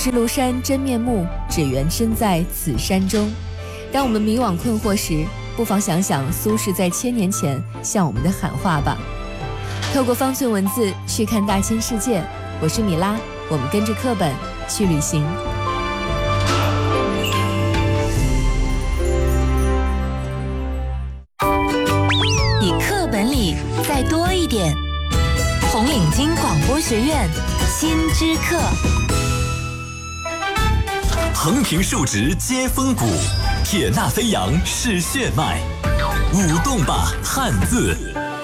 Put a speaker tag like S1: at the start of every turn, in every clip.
S1: 识庐山真面目，只缘身在此山中。当我们迷惘困惑时，不妨想想苏轼在1000年前向我们的喊话吧。透过方寸文字去看大千世界，我是米拉，我们跟着课本去旅行。
S2: 比课本里再多一点。红领巾广播学院新知课。
S3: 横平竖直接风骨，铁纳飞扬是血脉，舞动吧汉字。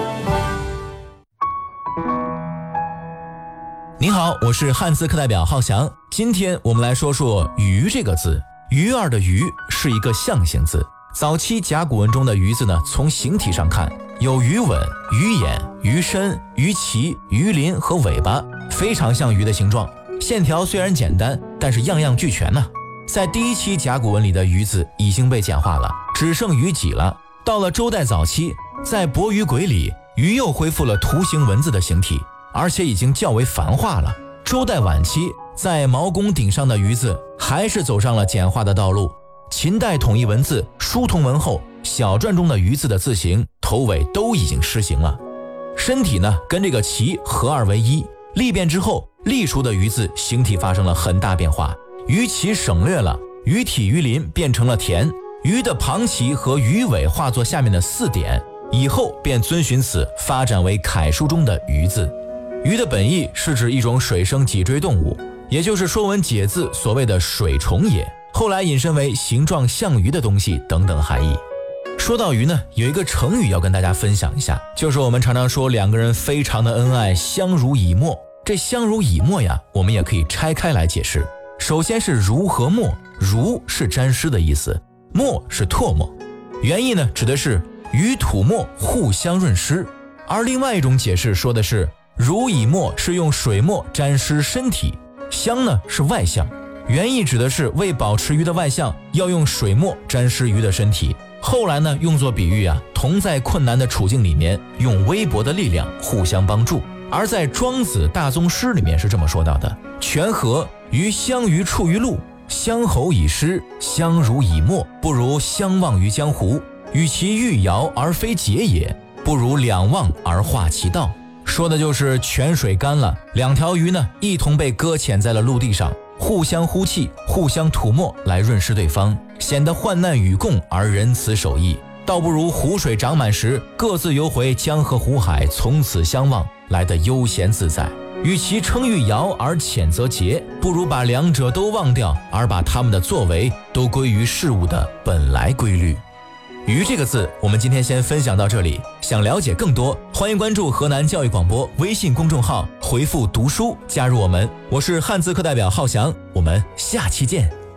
S4: 您好，我是汉字课代表浩翔。今天我们来说说鱼这个字。鱼儿的鱼是一个象形字。早期甲骨文中的鱼字呢，从形体上看有鱼吻、鱼眼、鱼身、鱼鳍、鱼鳞和尾巴，非常像鱼的形状。线条虽然简单，但是样样俱全呢。在第一期甲骨文里的鱼字已经被简化了，只剩鱼脊了。到了周代早期，在《伯鱼轨》里，鱼又恢复了图形文字的形体，而且已经较为繁化了。周代晚期，在毛公鼎上的鱼字还是走上了简化的道路。秦代统一文字书同文后，小篆中的鱼字的字形头尾都已经施行了。身体呢跟这个鳍合二为一，历变之后，隶书的鱼字形体发生了很大变化，鱼鳍省略了，鱼体鱼鳞变成了田，鱼的旁鳍和鱼尾化作下面的4点，以后便遵循此发展为楷书中的鱼字。鱼的本意是指一种水生脊椎动物，也就是《说文解字》所谓的水虫也，后来引申为形状像鱼的东西等等含义。说到鱼呢，有一个成语要跟大家分享一下，就是我们常常说两个人非常的恩爱，相濡以沫。这相濡以沫呀，我们也可以拆开来解释。首先是濡和沫，濡是沾湿的意思，沫是唾沫，原意呢指的是鱼吐沫互相润湿。而另外一种解释说的是濡以沫是用水沫沾湿身体，相呢是外相，原意指的是为保持鱼的外相，要用水沫沾湿鱼的身体。后来呢，用作比喻啊，同在困难的处境里面，用微薄的力量互相帮助。而在庄子大宗师里面是这么说到的：泉河于相鱼处于陆，相侯以师，相濡以沫，不如相忘于江湖。与其欲摇而非桀也，不如两忘而化其道。说的就是泉水干了，两条鱼呢一同被搁浅在了陆地上，互相呼气，互相吐沫来润湿对方，显得患难与共而仁慈守义。倒不如湖水涨满时，各自游回江河湖海，从此相忘，来得悠闲自在。与其称欲摇而谴责桀，不如把两者都忘掉，而把他们的作为都归于事物的本来规律。鱼这个字，我们今天先分享到这里。想了解更多，欢迎关注河南教育广播微信公众号，回复读书加入我们。我是汉字课代表浩翔，我们下期见。